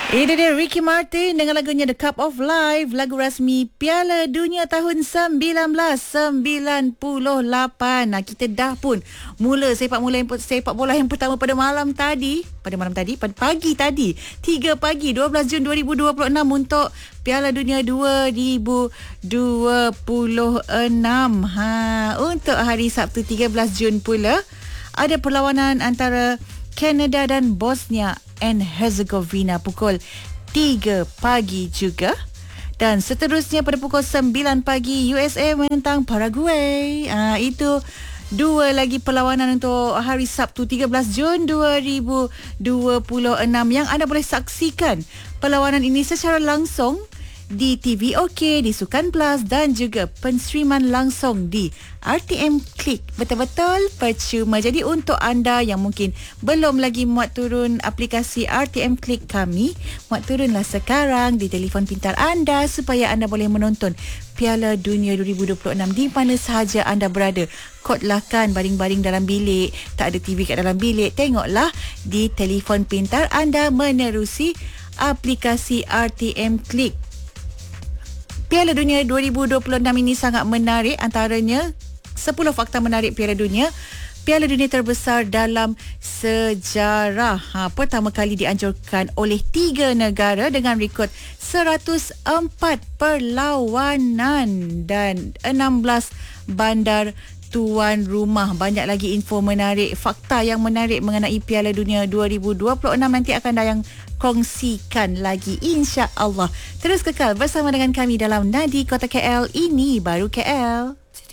Ini dia Ricky Martin dengan lagunya The Cup of Life, lagu rasmi Piala Dunia tahun 1998. Nah, kita dah pun mula sepak bola yang pertama pada pagi tadi 3 pagi 12 Jun 2026 untuk Piala Dunia 2026. Untuk hari Sabtu 13 Jun pula ada perlawanan antara Canada dan Bosnia and Herzegovina pukul 3 pagi juga. Dan seterusnya pada pukul 9 pagi USA menentang Paraguay. Itu dua lagi perlawanan untuk hari Sabtu 13 Jun 2026 yang anda boleh saksikan perlawanan ini secara langsung di TV OK, di Sukan Plus dan juga penstreaman langsung di RTM Klik. Betul-betul percuma. Jadi untuk anda yang mungkin belum lagi muat turun aplikasi RTM Klik kami, muat turunlah sekarang di telefon pintar anda supaya anda boleh menonton Piala Dunia 2026 di mana sahaja anda berada. Kodlah kan baring-baring dalam bilik, tak ada TV kat dalam bilik, tengoklah di telefon pintar anda menerusi aplikasi RTM Klik. Piala Dunia 2026 ini sangat menarik, antaranya 10 fakta menarik Piala Dunia. Piala Dunia terbesar dalam sejarah. Pertama kali dianjurkan oleh 3 negara dengan rekod 104 perlawanan dan 16 bandar tuan rumah. Banyak lagi info menarik, fakta yang menarik mengenai Piala Dunia 2026 nanti akan Dayang kongsikan lagi, insya-Allah. Terus kekal bersama dengan kami dalam Nadi Kota KL, ini baru KL.